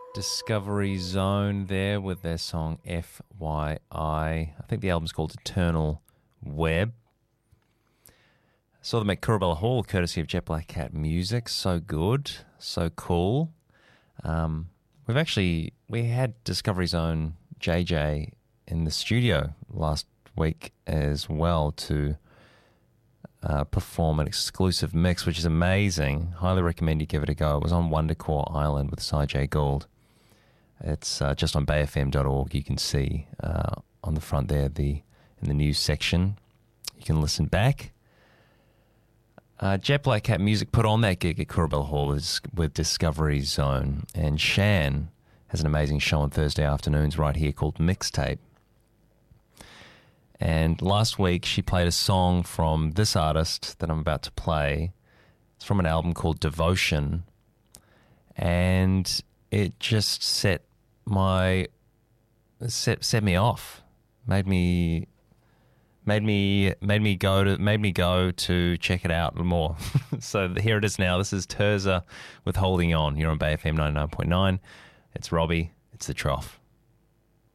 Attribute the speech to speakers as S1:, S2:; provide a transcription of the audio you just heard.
S1: Discovery Zone there with their song FYI. I think the album's called Eternal Web. Saw them at Kurrabella Hall, courtesy of Jet Black Cat Music. So good, so cool. We had Discovery Zone JJ in the studio last week as well to perform an exclusive mix, which is amazing. Highly recommend you give it a go. It was on Wondercore Island with Cy J Gould. It's just on bayfm.org. You can see on the front there, in the news section, you can listen back. Jet Black Cat Music put on that gig at Kurrabella Hall with Discovery Zone, and Shan has an amazing show on Thursday afternoons right here called Mixtape. And last week she played a song from this artist that I'm about to play. It's from an album called Devotion, and it just set me off. Made me go to check it out more. So here it is now. This is Terza with Holding On. You're on Bay FM 99.9. It's Robbie. It's The Trough.